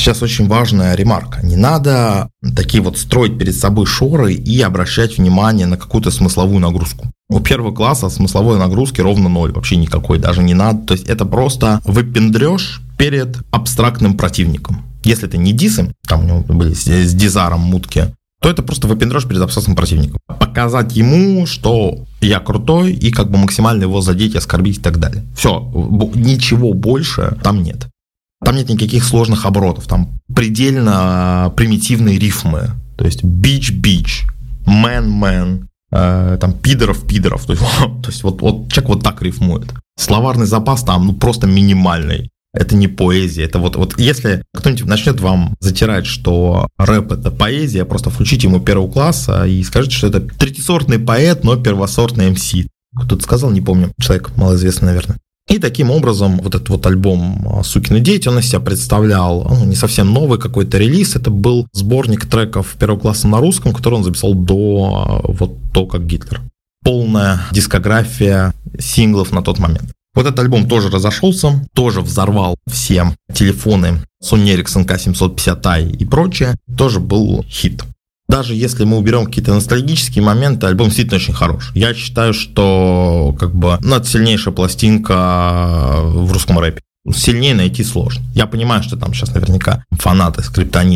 Сейчас очень важная ремарка. Не надо такие вот строить перед собой шоры и обращать внимание на какую-то смысловую нагрузку. У первого класса смысловой нагрузки ровно 0, вообще никакой, даже не надо. То есть это просто выпендрёж перед абстрактным противником. Если это не дисы, там у него были с дизаром мутки, то это просто выпендрёж перед абстрактным противником. Показать ему, что я крутой, и как бы максимально его задеть, оскорбить и так далее. Все, ничего больше там нет. Там нет никаких сложных оборотов, там предельно примитивные рифмы. То есть бич, мэн, там пидоров. То есть вот человек вот так рифмует. Словарный запас там просто минимальный. Это не поэзия. Это вот если кто-нибудь начнет вам затирать, что рэп – это поэзия, просто включите ему первого класса и скажите, что это третьесортный поэт, но первосортный МС. Кто-то сказал, не помню, человек малоизвестный, наверное. И таким образом вот этот вот альбом «Сукины дети», он из себя представлял не совсем новый какой-то релиз, это был сборник треков первого класса на русском, который он записал до вот того, как Гитлер. Полная дискография синглов на тот момент. Вот этот альбом тоже разошелся, тоже взорвал все телефоны Sony Ericsson K750i и прочее, тоже был хит. Даже если мы уберем какие-то ностальгические моменты, альбом действительно очень хорош. Я считаю, что это сильнейшая пластинка в русском рэпе. Сильнее найти сложно. Я понимаю, что там сейчас наверняка фанаты скриптонита